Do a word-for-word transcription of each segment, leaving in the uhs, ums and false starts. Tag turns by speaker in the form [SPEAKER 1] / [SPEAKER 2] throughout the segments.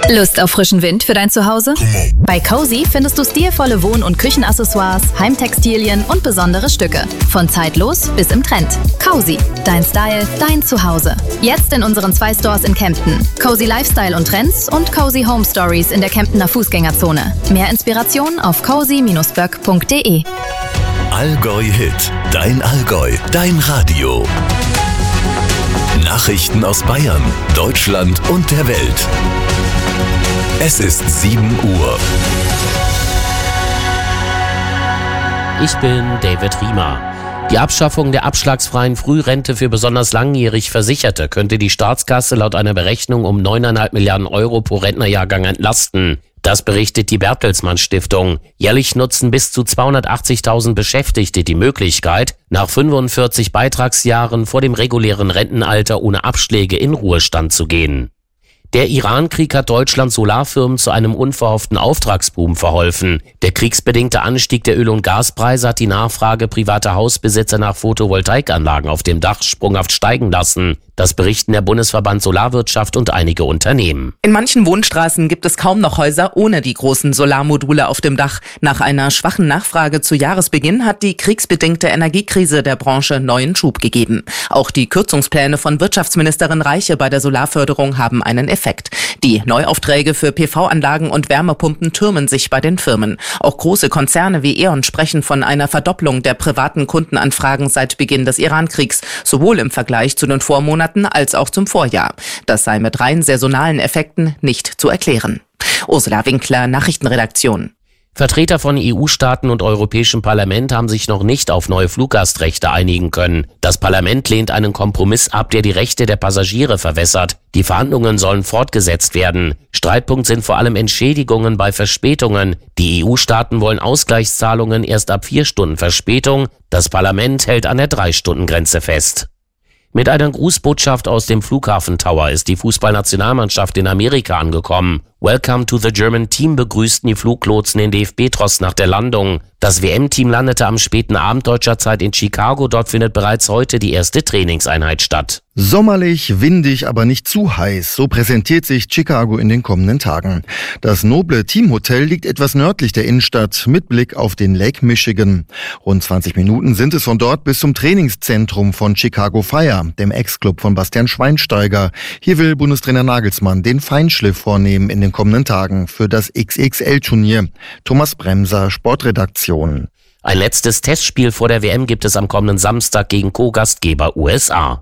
[SPEAKER 1] Lust auf frischen Wind für dein Zuhause? Bei Cozy findest du stilvolle Wohn- und Küchenaccessoires, Heimtextilien und besondere Stücke. Von zeitlos bis im Trend. Cozy, dein Style, dein Zuhause. Jetzt in unseren zwei Stores in Kempten. Cozy Lifestyle und Trends und Cozy Home Stories in der Kemptener Fußgängerzone. Mehr Inspiration auf cozy Bindestrich böck Punkt de.
[SPEAKER 2] Allgäu Hit, dein Allgäu, dein Radio. Nachrichten aus Bayern, Deutschland und der Welt. Es ist sieben Uhr.
[SPEAKER 3] Ich bin David Riemer. Die Abschaffung der abschlagsfreien Frührente für besonders langjährig Versicherte könnte die Staatskasse laut einer Berechnung um neuneinhalb Milliarden Euro pro Rentnerjahrgang entlasten. Das berichtet die Bertelsmann Stiftung. Jährlich nutzen bis zu zweihundertachtzigtausend Beschäftigte die Möglichkeit, nach fünfundvierzig Beitragsjahren vor dem regulären Rentenalter ohne Abschläge in Ruhestand zu gehen. Der Iran-Krieg hat Deutschlands Solarfirmen zu einem unverhofften Auftragsboom verholfen. Der kriegsbedingte Anstieg der Öl- und Gaspreise hat die Nachfrage privater Hausbesitzer nach Photovoltaikanlagen auf dem Dach sprunghaft steigen lassen. Das berichten der Bundesverband Solarwirtschaft und einige Unternehmen.
[SPEAKER 4] In manchen Wohnstraßen gibt es kaum noch Häuser ohne die großen Solarmodule auf dem Dach. Nach einer schwachen Nachfrage zu Jahresbeginn hat die kriegsbedingte Energiekrise der Branche neuen Schub gegeben. Auch die Kürzungspläne von Wirtschaftsministerin Reiche bei der Solarförderung haben einen Effekt. Die Neuaufträge für P V-Anlagen und Wärmepumpen türmen sich bei den Firmen. Auch große Konzerne wie E.ON sprechen von einer Verdopplung der privaten Kundenanfragen seit Beginn des Iran-Kriegs, sowohl im Vergleich zu den Vormonaten als auch zum Vorjahr. Das sei mit rein saisonalen Effekten nicht zu erklären. Ursula Winkler, Nachrichtenredaktion.
[SPEAKER 3] Vertreter von E U-Staaten und Europäischem Parlament haben sich noch nicht auf neue Fluggastrechte einigen können. Das Parlament lehnt einen Kompromiss ab, der die Rechte der Passagiere verwässert. Die Verhandlungen sollen fortgesetzt werden. Streitpunkt sind vor allem Entschädigungen bei Verspätungen. Die E U-Staaten wollen Ausgleichszahlungen erst ab vier Stunden Verspätung. Das Parlament hält an der Drei-Stunden-Grenze fest. Mit einer Grußbotschaft aus dem Flughafen Tower ist die Fußballnationalmannschaft in Amerika angekommen. Welcome to the German Team begrüßten die Fluglotsen den D F B-Tross nach der Landung. Das W M-Team landete am späten Abend deutscher Zeit in Chicago. Dort findet bereits heute die erste Trainingseinheit statt.
[SPEAKER 5] Sommerlich, windig, aber nicht zu heiß. So präsentiert sich Chicago in den kommenden Tagen. Das noble Teamhotel liegt etwas nördlich der Innenstadt mit Blick auf den Lake Michigan. Rund zwanzig Minuten sind es von dort bis zum Trainingszentrum von Chicago Fire, dem Ex-Club von Bastian Schweinsteiger. Hier will Bundestrainer Nagelsmann den Feinschliff vornehmen in den kommenden Tagen für das X X L-Turnier. Thomas Bremser, Sportredaktion.
[SPEAKER 3] Ein letztes Testspiel vor der W M gibt es am kommenden Samstag gegen Co-Gastgeber U S A.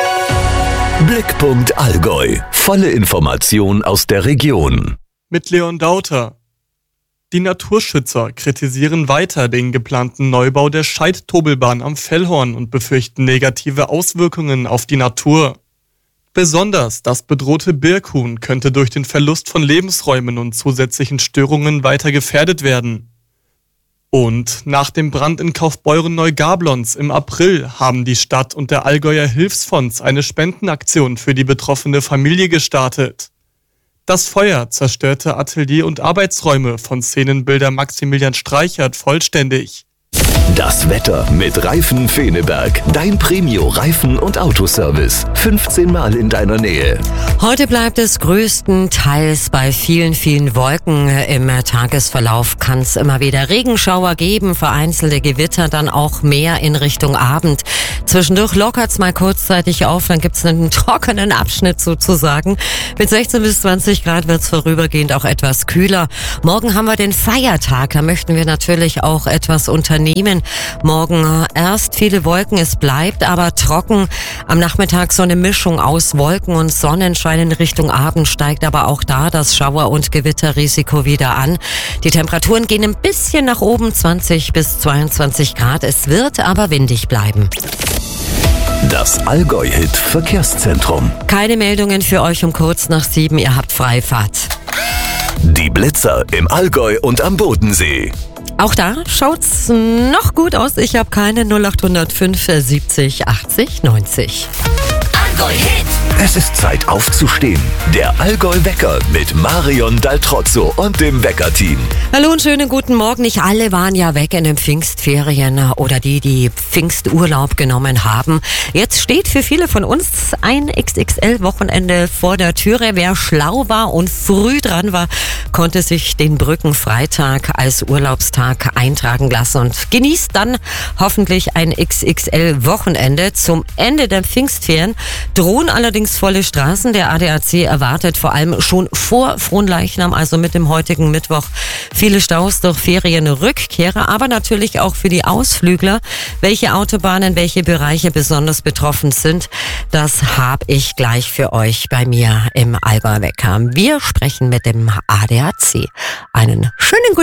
[SPEAKER 2] Blickpunkt Allgäu. Volle Information aus der Region.
[SPEAKER 6] Mit Leon Dauter. Die Naturschützer kritisieren weiter den geplanten Neubau der Scheidtobelbahn am Fellhorn und befürchten negative Auswirkungen auf die Natur. Besonders das bedrohte Birkhuhn könnte durch den Verlust von Lebensräumen und zusätzlichen Störungen weiter gefährdet werden. Und nach dem Brand in Kaufbeuren-Neugablonz im April haben die Stadt und der Allgäuer Hilfsfonds eine Spendenaktion für die betroffene Familie gestartet. Das Feuer zerstörte Atelier- und Arbeitsräume von Szenenbilder Maximilian Streichert vollständig.
[SPEAKER 2] Das Wetter mit Reifen Feneberg. Dein Premio-Reifen- und Autoservice. fünfzehn Mal in deiner Nähe.
[SPEAKER 7] Heute bleibt es größtenteils bei vielen, vielen Wolken. Im Tagesverlauf kann es immer wieder Regenschauer geben, vereinzelte Gewitter, dann auch mehr in Richtung Abend. Zwischendurch lockert es mal kurzzeitig auf, dann gibt es einen trockenen Abschnitt sozusagen. Mit sechzehn bis zwanzig Grad wird es vorübergehend auch etwas kühler. Morgen haben wir den Feiertag, da möchten wir natürlich auch etwas unternehmen. Morgen erst viele Wolken, es bleibt aber trocken. Am Nachmittag so eine Mischung aus Wolken und Sonnenschein. In Richtung Abend steigt aber auch da das Schauer- und Gewitterrisiko wieder an. Die Temperaturen gehen ein bisschen nach oben, zwanzig bis zweiundzwanzig Grad. Es wird aber windig bleiben.
[SPEAKER 2] Das Allgäu-Hit Verkehrszentrum.
[SPEAKER 7] Keine Meldungen für euch um kurz nach sieben. Ihr habt Freifahrt.
[SPEAKER 2] Die Blitzer im Allgäu und am Bodensee.
[SPEAKER 7] Auch da schaut's noch gut aus. Ich habe keine null acht null fünf siebzig achtzig neunzig.
[SPEAKER 8] Allgäu Hit.
[SPEAKER 2] Es ist Zeit aufzustehen. Der Allgäu-Wecker mit Marion Daltrozzo und dem Wecker-Team.
[SPEAKER 7] Hallo und schönen guten Morgen. Nicht alle waren ja weg in den Pfingstferien oder die, die Pfingsturlaub genommen haben. Jetzt steht für viele von uns ein X X L-Wochenende vor der Türe. Wer schlau war und früh dran war, konnte sich den Brückenfreitag als Urlaubstag eintragen lassen und genießt dann hoffentlich ein X X L-Wochenende. Zum Ende der Pfingstferien drohen allerdings volle Straßen. Der A D A C erwartet vor allem schon vor Fronleichnam, also mit dem heutigen Mittwoch, viele Staus durch Ferienrückkehrer, aber natürlich auch für die Ausflügler. Welche Autobahnen, welche Bereiche besonders betroffen sind, das habe ich gleich für euch bei mir im Allgäu-Wecker. Wir sprechen mit dem A D A C. Einen schönen guten